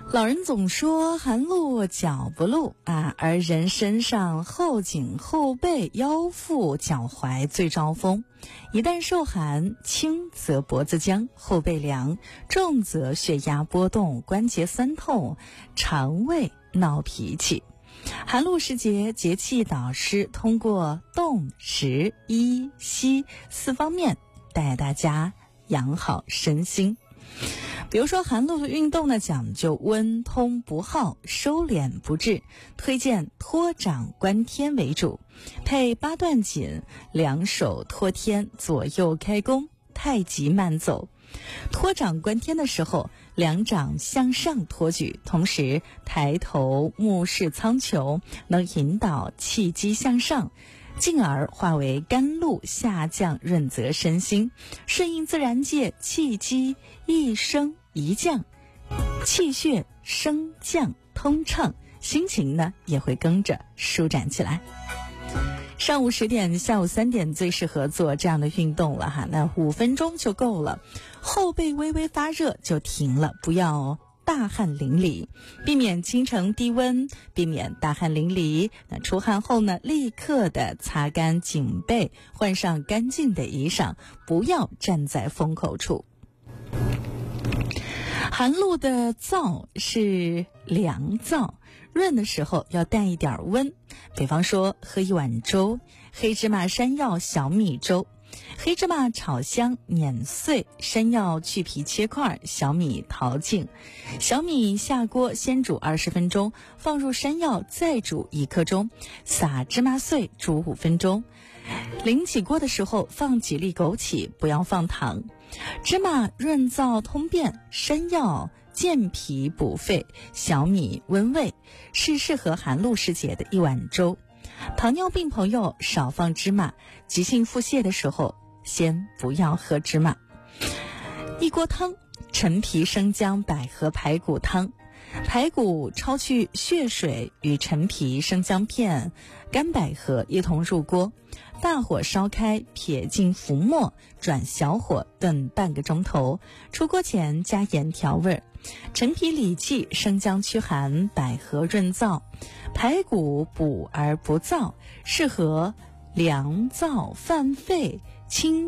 老人总说寒露脚不露啊，而人身上后颈、后背、腰腹、脚踝最招风。一旦受寒，轻则脖子僵、后背凉，重则血压波动、关节酸痛、肠胃闹脾气。寒露时节，节气导师通过动、食、医、息4方面带大家养好身心。比如说寒露的运动呢，讲究温通不耗，收敛不滞，推荐托掌观天为主，配8段锦，两手托天，左右开弓，太极慢走。托掌观天的时候，两掌向上托举，同时抬头目视苍穹，能引导气机向上，进而化为甘露下降，润泽身心，顺应自然界气机一升一降，气血升降通畅，心情呢也会跟着舒展起来。上午10点、下午3点最适合做这样的运动了哈，那5分钟就够了。后背微微发热就停了，不要大汗淋漓，避免清晨低温，避免大汗淋漓。那出汗后呢，立刻的擦干颈背，换上干净的衣裳，不要站在风口处。寒露的燥是凉燥，润的时候要带一点温，比方说喝一碗粥，黑芝麻山药小米粥。黑芝麻炒香碾碎，山药去皮切块，小米淘净。小米下锅先煮20分钟，放入山药再煮1刻钟，撒芝麻碎煮5分钟。临起锅的时候放几粒枸杞，不要放糖。芝麻润燥通便，山药健脾补肺，小米温胃，是适合寒露时节的一碗粥。糖尿病朋友少放芝麻，急性腹泻的时候先不要喝芝麻。一锅汤，陈皮生姜百合排骨汤。排骨焯去血水，与陈皮、生姜片、干百合一同入锅，大火烧开，撇进浮沫，转小火炖半个钟头。出锅前加盐调味。陈皮理气，生姜驱寒，百合润燥，排骨补而不燥，适合凉燥犯肺、清